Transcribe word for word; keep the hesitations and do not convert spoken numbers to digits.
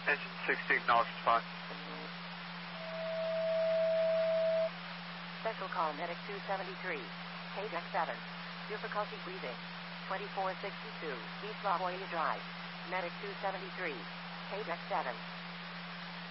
Engine sixty, acknowledge response. Special call Medic two seventy-three. K Deck seven. Difficulty breathing. twenty-four sixty-two. East La Jolla Drive. Medic two seventy-three. K Deck seven.